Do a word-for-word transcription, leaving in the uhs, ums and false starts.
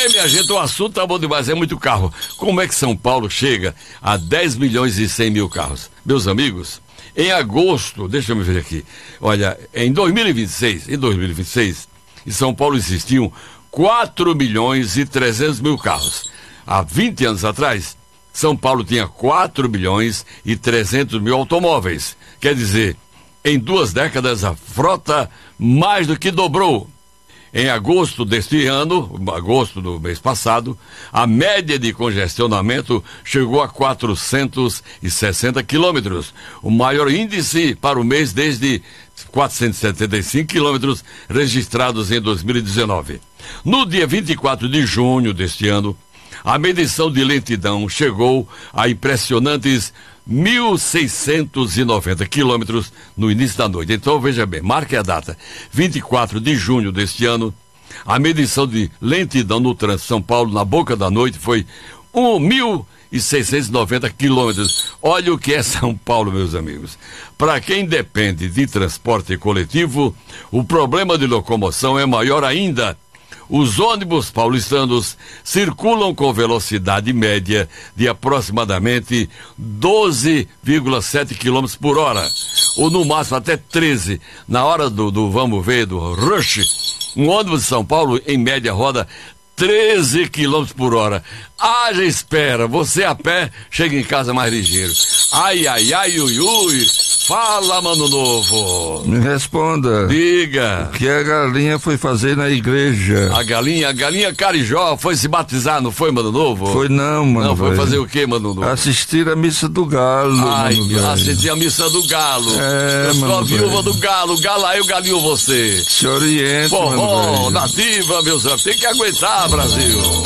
Ei, minha gente, o assunto tá bom demais, é muito carro. Como é que São Paulo chega a dez milhões e cem mil carros? Meus amigos, em agosto, deixa eu me ver aqui, olha, em dois mil e vinte e seis, em dois mil e vinte e seis, em São Paulo existiam quatro milhões e trezentos mil carros. Há vinte anos atrás, São Paulo tinha quatro milhões e trezentos mil automóveis. Quer dizer, em duas décadas a frota mais do que dobrou. Em agosto deste ano, agosto do mês passado, a média de congestionamento chegou a quatrocentos e sessenta quilômetros, o maior índice para o mês desde quatrocentos e setenta e cinco quilômetros registrados em dois mil e dezenove. No dia vinte e quatro de junho deste ano, a medição de lentidão chegou a impressionantes mil seiscentos e noventa quilômetros no início da noite. Então, veja bem, marque a data. vinte e quatro de junho deste ano, a medição de lentidão no trânsito de São Paulo, na boca da noite, foi mil seiscentos e noventa quilômetros. Olha o que é São Paulo, meus amigos. Para quem depende de transporte coletivo, o problema de locomoção é maior ainda. Os ônibus paulistanos circulam com velocidade média de aproximadamente doze vírgula sete quilômetros por hora, ou no máximo até treze. Na hora do, do vamos ver, do rush, um ônibus de São Paulo, em média, roda treze quilômetros por hora. Haja espera, você a pé chega em casa mais ligeiro. Ai, ai, ai, ui, ui. Fala, Mano Novo. Me responda. Diga. O que a galinha foi fazer na igreja? A galinha, a galinha Carijó foi se batizar, não foi, Mano Novo? Foi não, mano. Não, foi velho. fazer o quê, Mano Novo? Assistir a missa do galo. Ai, mano, assistir a missa do galo. É, eu sou mano, a viúva velho. do galo, gala eu, galinho você. Se oriente, Forró, mano, velho. nativa, meus amigos, tem que aguentar, Brasil.